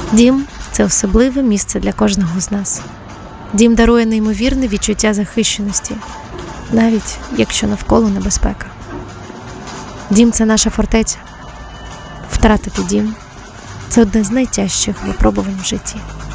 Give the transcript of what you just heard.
Дім – це особливе місце для кожного з нас. Дім дарує неймовірне відчуття захищеності, навіть якщо навколо небезпека. Дім – це наша фортеця. Втратити дім – це одне з найтяжчих випробувань в житті.